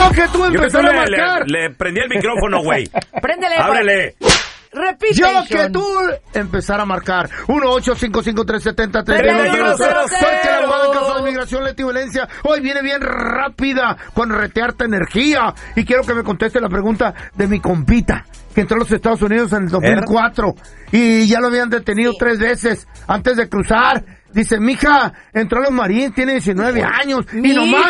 Yo que tú empezar a marcar. Le prendí el micrófono, güey. Préndele. Ábrele. Repite. Yo que tú empezar a marcar 1-855-370-3100. Soy el abogado en caso de inmigración, Leti Valencia. Hoy viene bien rápida con retearte energía. Y quiero que me conteste la pregunta de mi compita, que entró a los Estados Unidos en el 2004. Y ya lo habían detenido 3 veces antes de cruzar. Dice, mija, entró a los Marines, tiene 19 años. Y nomás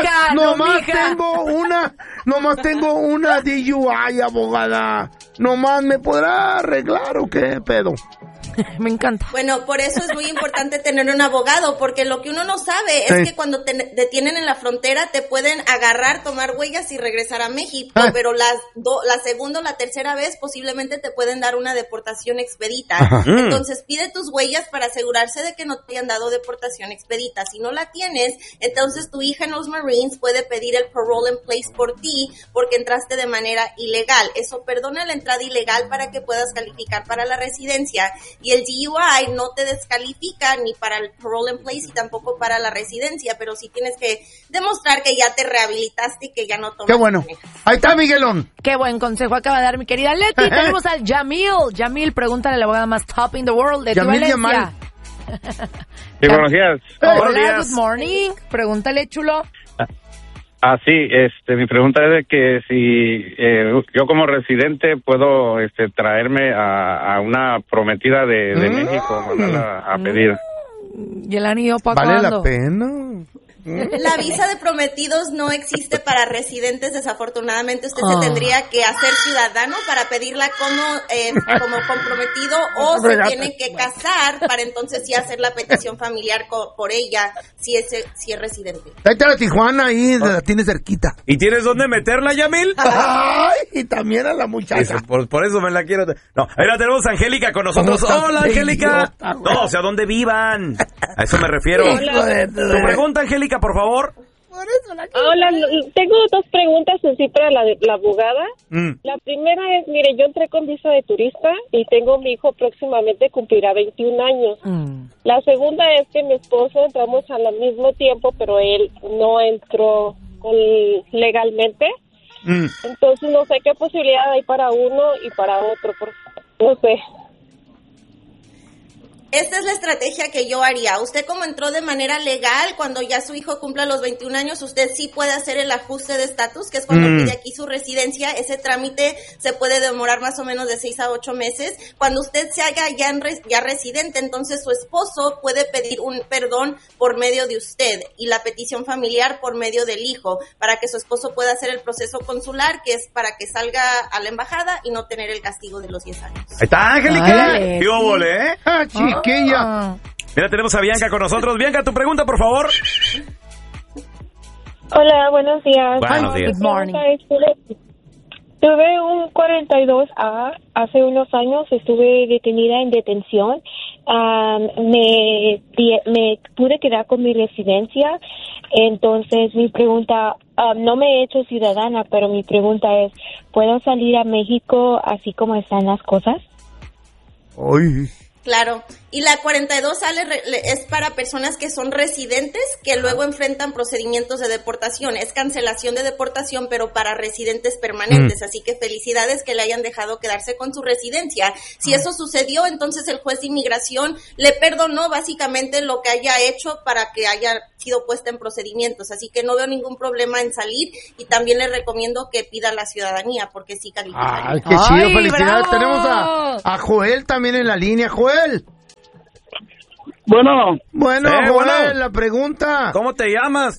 tengo una DUI, abogada. Nomás me podrá arreglar o qué pedo. Me encanta. Bueno, por eso es muy importante tener un abogado, porque lo que uno no sabe es que cuando te detienen en la frontera te pueden agarrar, tomar huellas y regresar a México, pero la segunda o la tercera vez posiblemente te pueden dar una deportación expedita. Entonces pide tus huellas para asegurarse de que no te hayan dado deportación expedita. Si no la tienes, entonces tu hija en los Marines puede pedir el parole in place por ti porque entraste de manera ilegal. Eso perdona la entrada ilegal para que puedas calificar para la residencia. Y el DUI no te descalifica ni para el parole in place y tampoco para la residencia, pero sí tienes que demostrar que ya te rehabilitaste y que ya no tomas. ¡Qué bueno! Ahí está, Miguelón. Qué buen consejo acaba de dar mi querida Leti. Tenemos al Yamil. Yamil, pregúntale a la abogada más top in the world de Valencia. Sí, buenos días. Hola, good morning. Pregúntale, chulo. Sí, mi pregunta es de que si yo como residente puedo traerme a una prometida de México, mandarla a pedir. ¿Y el anillo para ¿Vale cuándo? la pena? La visa de prometidos no existe para residentes, desafortunadamente. Usted se tendría que hacer ciudadano para pedirla como comprometido, o se tiene que casar para entonces sí hacer la petición familiar por ella, si es residente. Ahí está la Tijuana, ahí la tienes cerquita. ¿Y tienes dónde meterla, Yamil? Ay, y también a la muchacha. Por eso me la quiero. No, ahí la tenemos a Angélica con nosotros. Hola, Angélica. No, o sea, ¿dónde vivan? A eso me refiero. Tu pregunta, Angélica, por favor. Hola, tengo 2 preguntas así para la abogada. La primera es, mire, yo entré con visa de turista y tengo mi hijo próximamente cumplirá 21 años. La segunda es que mi esposo entramos al mismo tiempo, pero él no entró legalmente. Entonces no sé qué posibilidad hay para uno y para otro, no sé. Esta es la estrategia que yo haría. Usted, como entró de manera legal, cuando ya su hijo cumpla los 21 años, usted sí puede hacer el ajuste de estatus, que es cuando pide aquí su residencia. Ese trámite se puede demorar más o menos de 6 a 8 meses. Cuando usted se haga ya residente, entonces su esposo puede pedir un perdón por medio de usted y la petición familiar por medio del hijo, para que su esposo pueda hacer el proceso consular, que es para que salga a la embajada y no tener el castigo de los 10 años. Ahí está, Angélica. ¿Qué óvole, eh? Chiquilla. Mira, tenemos a Bianca con nosotros. Bianca, tu pregunta, por favor. Hola, buenos días. Buenos días. Good morning. Tuve un 42A hace unos años, estuve detenida en detención. Me pude quedar con mi residencia. Entonces mi pregunta, no me he hecho ciudadana, pero mi pregunta es, ¿puedo salir a México así como están las cosas? Ay. Claro, y la 42 es para personas que son residentes que luego enfrentan procedimientos de deportación. Es cancelación de deportación, pero para residentes permanentes. Así que felicidades que le hayan dejado quedarse con su residencia. Si eso sucedió, entonces el juez de inmigración le perdonó básicamente lo que haya hecho para que haya sido puesta en procedimientos. Así que no veo ningún problema en salir, y también le recomiendo que pida la ciudadanía porque sí califica. Ay, qué chido, felicidades. Bravo. Tenemos a Joel también en la línea. Joel. Bueno, Joel, la pregunta. ¿Cómo te llamas?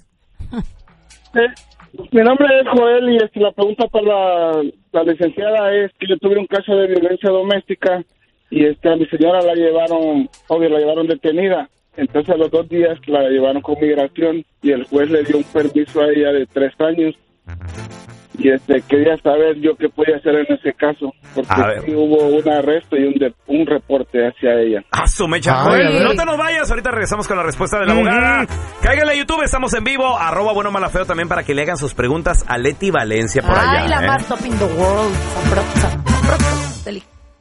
mi nombre es Joel y la pregunta para la licenciada es que yo tuve un caso de violencia doméstica y a mi señora la llevaron detenida. Entonces a los 2 días la llevaron con migración y el juez le dio un permiso a ella de 3 años. Y quería saber yo qué podía hacer en ese caso, porque sí hubo un arresto y un reporte hacia ella. ¡Su mecha! Joel, no te nos vayas, ahorita regresamos con la respuesta de la abogada. Cáiganle a YouTube, estamos en vivo, @buenomalafeo también para que le hagan sus preguntas a Leti Valencia por allá. Ay, la más top in the world.